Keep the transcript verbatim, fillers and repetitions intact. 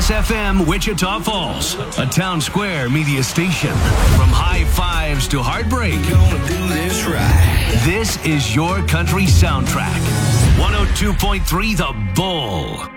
Kiss F M Wichita Falls, a Town Square media station. From high fives to heartbreak, Gonna do this right. this is your country soundtrack. one oh two point three The Bull.